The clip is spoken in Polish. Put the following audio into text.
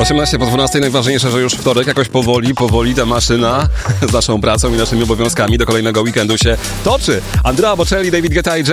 18 po 12, najważniejsze, że już wtorek, jakoś powoli ta maszyna z naszą pracą i naszymi obowiązkami do kolejnego weekendu się toczy. Andrea Bocelli, David Guetta i